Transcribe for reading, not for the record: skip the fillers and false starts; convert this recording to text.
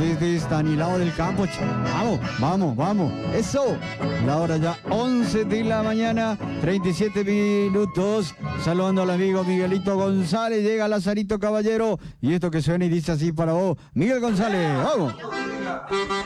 desde Estanislao del Campo. Vamos. Eso. La hora ya 11 de la mañana, 37 minutos. Saludando al amigo Miguelito González. Llega Lazarito Caballero. Y esto que suena y dice así para vos. Miguel González, vamos.